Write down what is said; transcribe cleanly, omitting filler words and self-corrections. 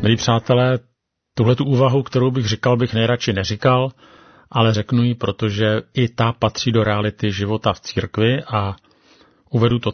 Milí přátelé, tuhletu úvahu, kterou bych říkal, bych nejradši neříkal, ale řeknu ji, protože i ta patří do reality života v církvi a uvedu to